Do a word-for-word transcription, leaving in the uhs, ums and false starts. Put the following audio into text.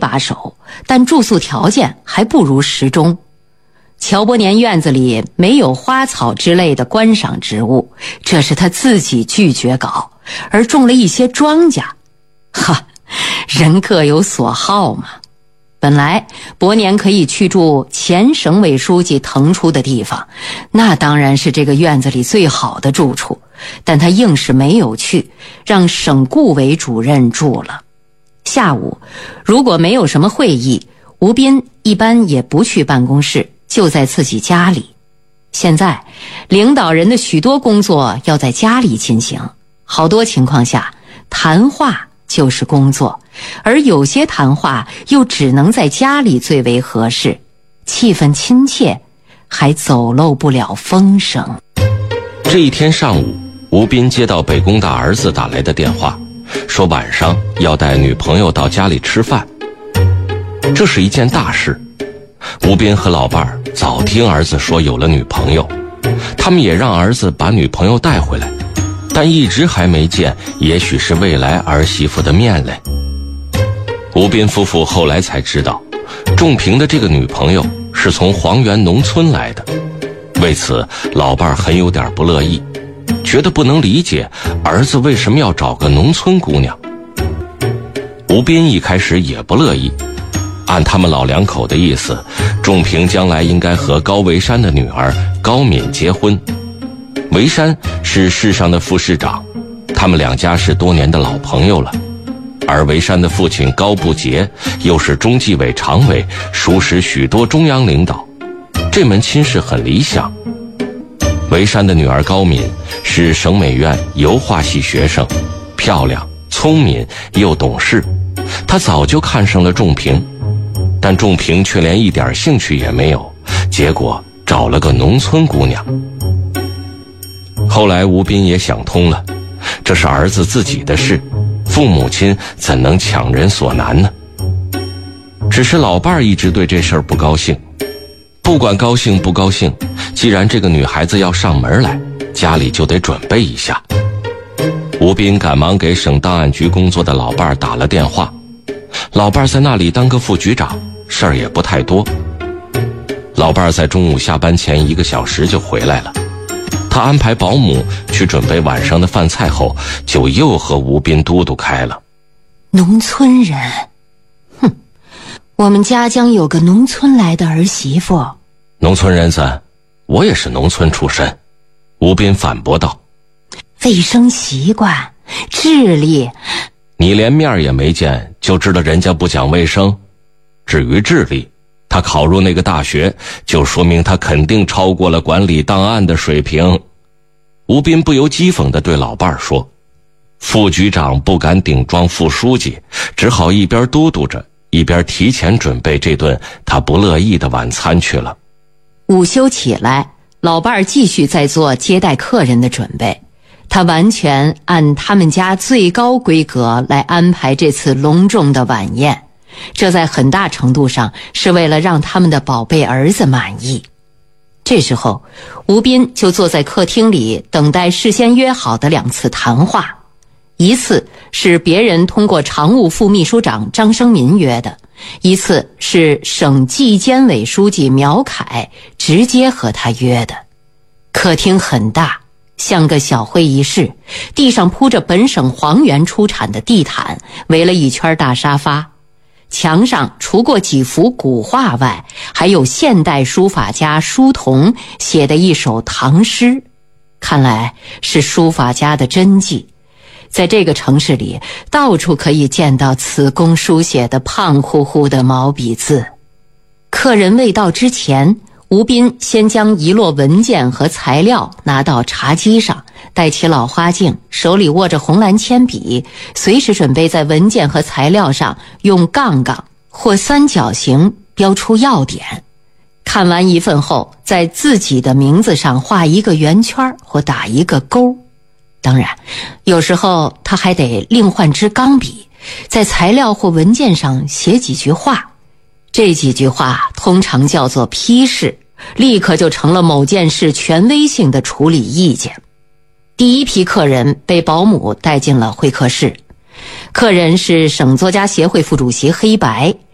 把手，但住宿条件还不如石钟。乔伯年院子里没有花草之类的观赏植物，这是他自己拒绝搞，而种了一些庄稼。哈，人各有所好嘛。本来伯年可以去住前省委书记腾出的地方，那当然是这个院子里最好的住处，但他硬是没有去，让省顾委主任住了。下午如果没有什么会议，吴斌一般也不去办公室，就在自己家里。现在领导人的许多工作要在家里进行，好多情况下谈话就是工作，而有些谈话又只能在家里最为合适，气氛亲切，还走漏不了风声。 这一天上午，吴斌接到北工大儿子打来的电话，说晚上要带女朋友到家里吃饭。这是一件大事，吴斌和老伴儿早听儿子说有了女朋友，他们也让儿子把女朋友带回来，但一直还没见也许是未来儿媳妇的面嘞。吴斌夫妇后来才知道，仲平的这个女朋友是从黄原农村来的，为此老伴儿很有点不乐意，觉得不能理解儿子为什么要找个农村姑娘。吴斌一开始也不乐意，按他们老两口的意思，仲平将来应该和高维山的女儿高敏结婚。维山是市上的副市长，他们两家是多年的老朋友了，而维山的父亲高步杰又是中纪委常委，熟识许多中央领导，这门亲事很理想。维山的女儿高敏是省美院油画系学生，漂亮聪明又懂事，她早就看上了仲平，但仲平却连一点兴趣也没有，结果找了个农村姑娘。后来吴斌也想通了，这是儿子自己的事，父母亲怎能强人所难呢？只是老伴儿一直对这事儿不高兴，不管高兴不高兴，既然这个女孩子要上门来，家里就得准备一下。吴斌赶忙给省档案局工作的老伴儿打了电话，老伴儿在那里当个副局长，事儿也不太多。老伴儿在中午下班前一个小时就回来了，他安排保姆去准备晚上的饭菜后，就又和吴斌嘟嘟开了。 农村人，哼，我们家将有个农村来的儿媳妇。 农村人子，我也是农村出身。吴斌反驳道。 卫生习惯，智力， 你连面也没见就知道人家不讲卫生？至于智力，他考入那个大学，就说明他肯定超过了管理档案的水平。吴斌不由讥讽地对老伴儿说。副局长不敢顶撞副书记，只好一边嘟嘟着，一边提前准备这顿他不乐意的晚餐去了。 午休起来，老伴儿继续在做接待客人的准备，他完全按他们家最高规格来安排这次隆重的晚宴，这在很大程度上是为了让他们的宝贝儿子满意。这时候，吴斌就坐在客厅里等待事先约好的两次谈话，一次是别人通过常务副秘书长张生民约的，一次是省纪监委书记苗凯直接和他约的。客厅很大，像个小会议室，地上铺着本省黄原出产的地毯，围了一圈大沙发。墙上除过几幅古画外，还有现代书法家舒同写的一首唐诗，看来是书法家的真迹。在这个城市里，到处可以见到此公书写的胖乎乎的毛笔字。客人未到之前，吴斌先将一摞文件和材料拿到茶几上，戴起老花镜，手里握着红蓝铅笔，随时准备在文件和材料上用杠杠或三角形标出要点。看完一份后，在自己的名字上画一个圆圈或打一个勾。当然，有时候他还得另换支钢笔，在材料或文件上写几句话。这几句话通常叫做批示，立刻就成了某件事权威性的处理意见。第一批客人被保姆带进了会客室，客人是省作家协会副主席黑白，